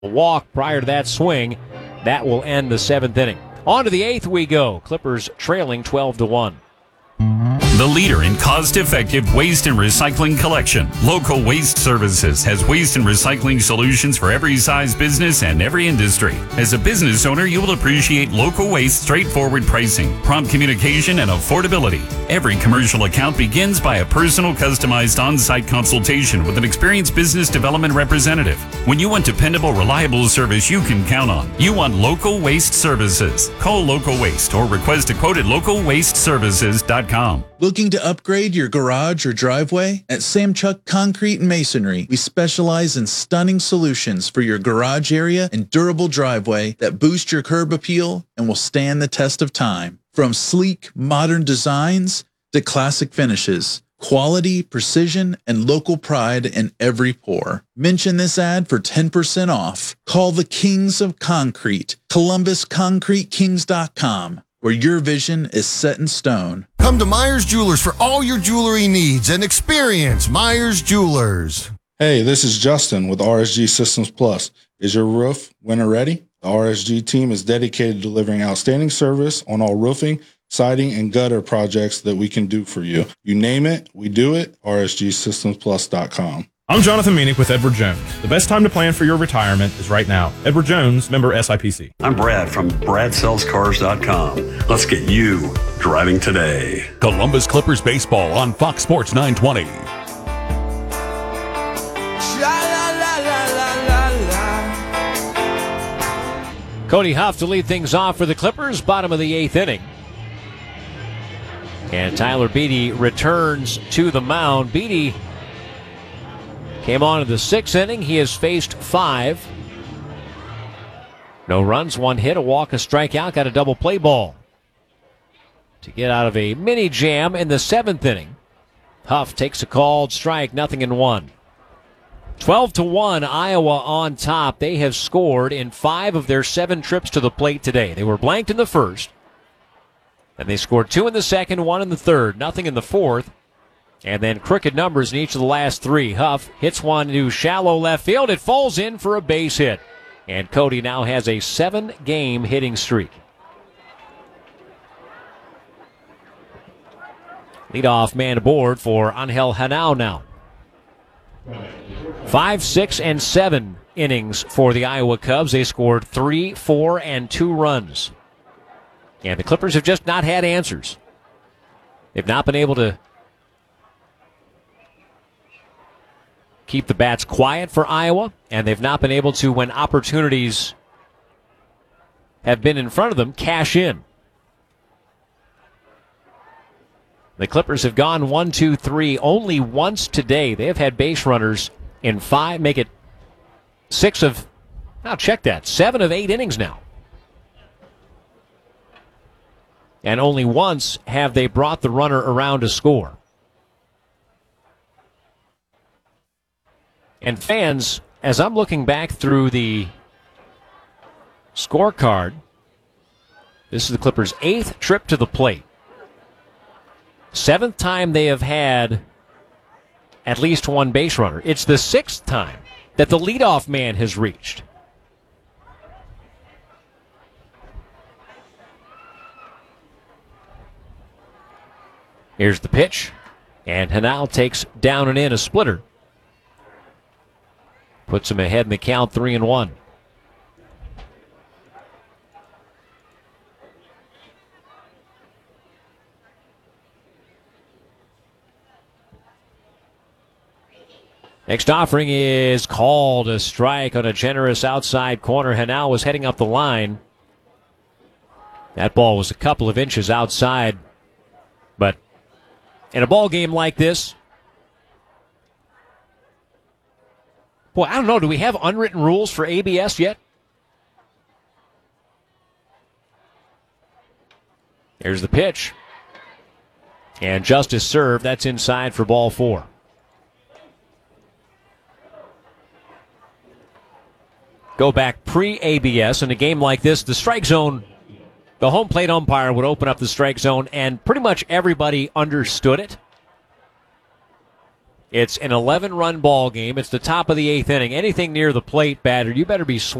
walk prior to that swing. That will end the 7th inning. On to the 8th we go. Clippers trailing 12-1. The leader in cost-effective waste and recycling collection, Local Waste Services has waste and recycling solutions for every size business and every industry. As a business owner, you will appreciate Local Waste straightforward pricing, prompt communication, and affordability. Every commercial account begins by a personal, customized on-site consultation with an experienced business development representative. When you want dependable, reliable service you can count on, you want Local Waste Services. Call Local Waste or request a quote at localwasteservices.com. Looking to upgrade your garage or driveway? At Samchuk Concrete and Masonry, we specialize in stunning solutions for your garage area and durable driveway that boost your curb appeal and will stand the test of time. From sleek, modern designs to classic finishes, quality, precision, and local pride in every pour. Mention this ad for 10% off. Call the Kings of Concrete, ColumbusConcreteKings.com, where your vision is set in stone. Come to Myers Jewelers for all your jewelry needs and experience Myers Jewelers. Hey, this is Justin with RSG Systems Plus. Is your roof winter ready? The RSG team is dedicated to delivering outstanding service on all roofing, siding, and gutter projects that we can do for you. You name it, we do it. RSGSystemsPlus.com. I'm Jonathan Meanick with Edward Jones. The best time to plan for your retirement is right now. Edward Jones, member SIPC. I'm Brad from BradSellsCars.com. Let's get you driving today. Columbus Clippers baseball on Fox Sports 920. Cody Huff to lead things off for the Clippers, bottom of the 8th inning. And Tyler Beede returns to the mound. Beede came on in the 6th inning. He has faced 5. No runs, 1 hit, a walk, a strikeout, got a double play ball to get out of a mini jam in the 7th inning. Huff takes a called strike, 0-1. 12-1, Iowa on top. They have scored in 5 of their 7 trips to the plate today. They were blanked in the first, and they scored 2 in the second, 1 in the third, nothing in the fourth, and then crooked numbers in each of the last 3. Huff hits one to shallow left field. It falls in for a base hit, and Cody now has a 7-game hitting streak. Leadoff man aboard for Angel Henao now. 5, 6, and 7 innings for the Iowa Cubs. They scored 3, 4, and 2 runs. And the Clippers have just not had answers. They've not been able to keep the bats quiet for Iowa, and they've not been able to, when opportunities have been in front of them, cash in. The Clippers have gone 1, 2, 3 only once today. They have had base runners in 5, make it 6 of, now check that, 7 of 8 innings now. And only once have they brought the runner around to score. And fans, as I'm looking back through the scorecard, this is the Clippers' 8th trip to the plate. 7th time they have had at least 1 base runner. It's the 6th time that the leadoff man has reached. Here's the pitch, and Henao takes down and in a splitter. Puts him ahead in the count, 3-1. Next offering is called a strike on a generous outside corner. Henao was heading up the line. That ball was a couple of inches outside. But in a ball game like this, boy, I don't know. Do we have unwritten rules for ABS yet? Here's the pitch. And Justice served. That's inside for ball 4. Go back pre-ABS. In a game like this, the strike zone, the home plate umpire would open up the strike zone, and pretty much everybody understood it. It's an 11-run ball game. It's the top of the 8th inning. Anything near the plate, batter, you better be